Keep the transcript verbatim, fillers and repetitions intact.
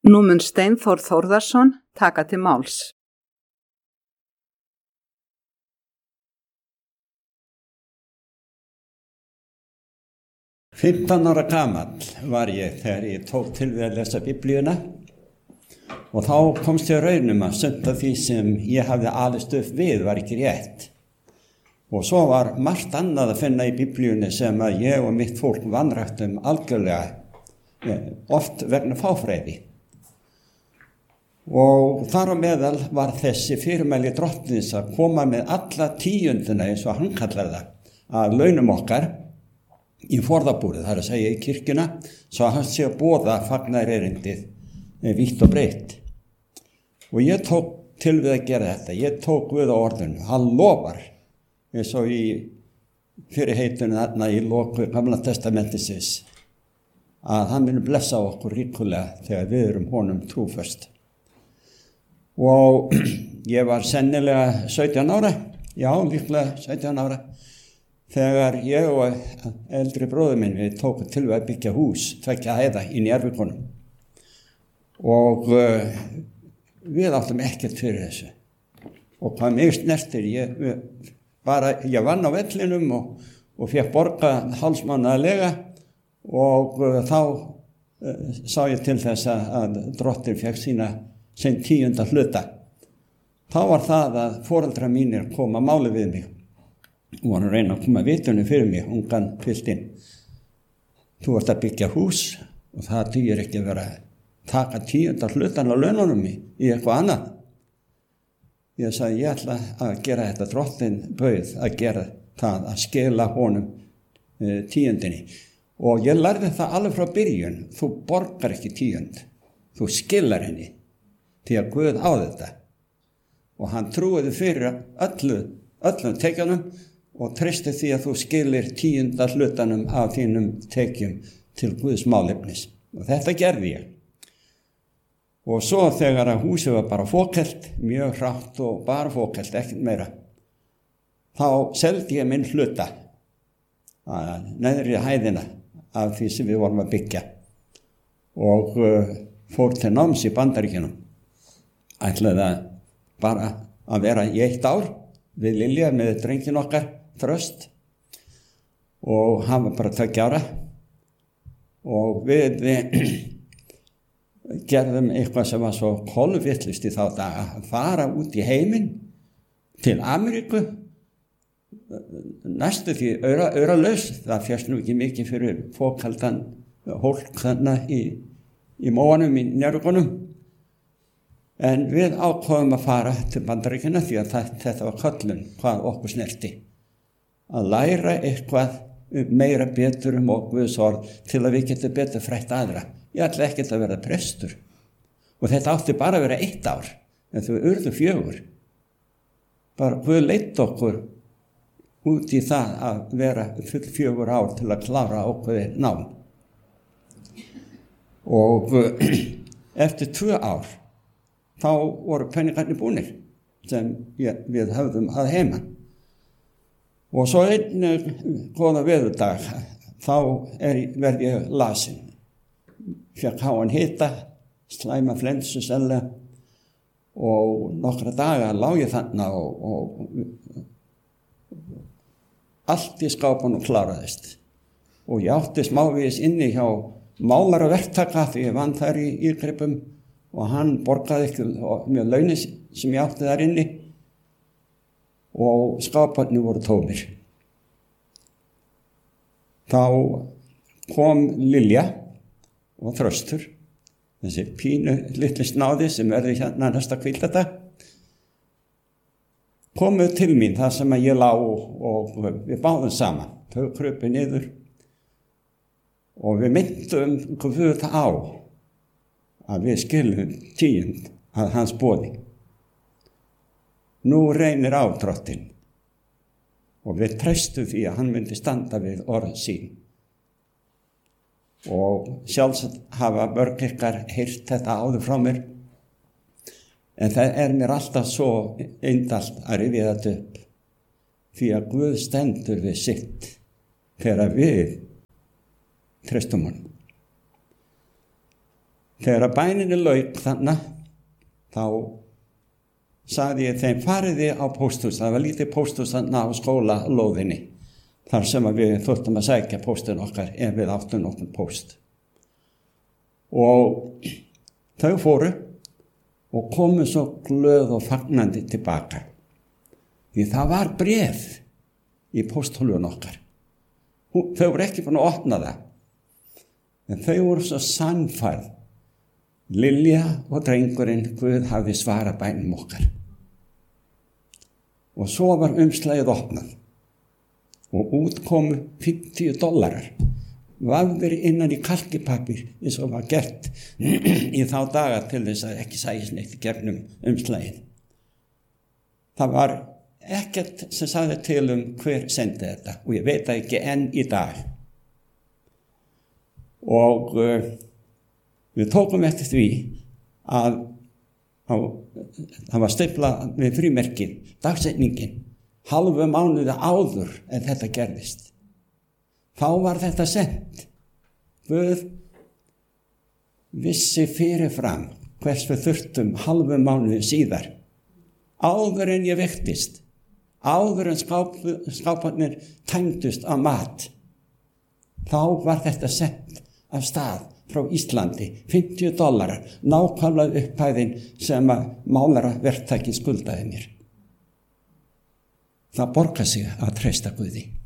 Nú mun Steinþór Þórðarson taka til máls. fimmtán ára gamall var ég þegar ég tók til við að lesa Biblíuna og þá komst ég að raunum að sumt af því sem ég hafði alist upp við var ekki rétt. Og svo var margt annað að finna í Biblíunni sem að ég og mitt fólk vanræktum algjörlega, oft vegna fáfræði. Og þar á meðal var þessi fyrirmæli drottins að koma með alla tíundina, eins og hann kallar það, að launum okkar í forðabúrið, það er að segja í kirkjuna, svo að hann sé að boða fagnaðarerindið vítt og breytt. Og ég tók til við að gera þetta, ég tók við á orðinu, hann lofar, eins og í fyrirheitunum þarna í loku Gamla testamentisins, að hann muni blessa okkur ríkulega þegar við erum honum trúföst. Og ég var sennilega sautján ára, já, líklega sautján ára, þegar ég og eldri bróður minn við tókum til við að byggja hús, tveggja hæða í Njarðvíkunum. Og uh, við áttum ekkert fyrir þessu. Og hvað mig snertir, ég, bara, ég vann á vellinum og, og fekk borga hálfsmánaðarlega og uh, þá uh, sá ég til þess að, að drottin fekk sína sem tíunda hluta. Þá var það að foreldrar mínir koma að máli við mig og voru að reyna að koma vitunum fyrir mig, ungan piltinn. Þú ert að byggja hús og það dugir ekki að vera að taka tíunda hlutan á laununum í, í eitthvað annað. Ég sagði, ég ætla að gera þetta, drottin bauð að gera það, að skila honum e, tíundinni. Og ég lærði það alveg frá byrjun, þú borgar ekki tíund, þú skilar henni. Því að Guð á þetta. Og hann trúiði fyrir öllu, öllum tekjunum og treysti því að þú skilir tíunda hlutanum af þínum tekjum til Guðs málefnis. Og þetta gerði ég. Og svo þegar að húsið var bara fókelt, mjög hrátt og bara fókelt, ekkert meira, þá seldi ég minn hluta, neðri hæðina af því sem við vorum að byggja og uh, fór til náms í Bandaríkjunum. Ætlaði að bara að vera í eitt ár við Lilja með drengin okkar, Þröst, og hann var bara tveggja ára og við, við gerðum eitthvað sem var svo kolvittlist í þá daga, að fara út í heiminn til Ameríku, næstu því öra, öralaus, það fjast nú ekki mikið fyrir fókaldan hólk þarna í, í móanum, í Njarðvíkunum. En við ákváðum að fara til Bandaríkjanna því að það, þetta var köllun hvað okkur snerti. Að læra eitthvað meira betur um Guðs orð til að við getum betur frætt aðra. Ég ætla ekkert að vera prestur. Og þetta átti bara að vera eitt ár, en þau urðu fjögur. Bara Guð leitt okkur út í það að vera full fjögur ár til að klára okkur nám. Og eftir tvö ár þá voru peningarnir búnir sem ég, við höfðum að heiman. Og svo einn góða veðurdag, þá er, verð ég lasin. Fekk háan hita, slæma flensu selja og nokkra daga lá ég þarna og, og allt í skápunum kláraðist. Og ég átti smávegis inni hjá málara verktaka því ég vann þar í írgripum og hann borgaði ekki með launi sem ég átti þar inni og skáparnir voru tómir. Þá kom Lilja og Þröstur, þessi pínu litli snáði sem verði hérna næsta hvíldadag, komu til mín þar sem að ég lá og, og við báðum saman. Þau krupu niður og við myndum Guð á að við skilum tíund að hans boði. Nú reynir á drottinn og við treystum því að hann myndi standa við orð sín. Og sjálfsagt hafa mörg ykkar heyrt þetta áður frá mér, en það er mér alltaf svo indalt að rifja þetta upp, því að Guð stendur við sitt þegar við treystum honum. Þegar að bæninni lauk þannig, þá sagði ég þeim fariði á pósthús. Það var lítið pósthús þannig á skólalóðinni, þar sem við þurftum að sækja póstin okkar ef við áttum nokkur póst. Og þau fóru og komu svo glöð og fagnandi tilbaka. Því það var bréf í pósthólfun okkar. Þau voru ekki búin að opna það. En þau voru svo sannfærð. Lilja og drengurinn, Guð hafði svarað bænum okkar. Og svo var umslagið opnað. Og út komu fimmtíu dollarar. Vafðir innan í kalkipapir eins og var gert í þá daga til þess að ekki sæjast neitt í gegnum umslagið. Það var ekkert sem sagði til um hver sendi þetta og ég veit það ekki enn í dag. Og uh, við tókum eftir því að það var stiflað með frímerkið, dagsetningin, halvu mánuði áður en þetta gerðist. Þá var þetta sent. Guð vissi fyrirfram hvers við þurftum halvu mánuði síðar. Áður en ég veiktist, áður en skáp, skáparnir tæmdust af mat. Þá var þetta sent af stað frá Íslandi, fimmtíu dollarar, nákvæmlega upphæðin sem að málara verktaki skuldaði mér. Það borgar sig að treysta Guði.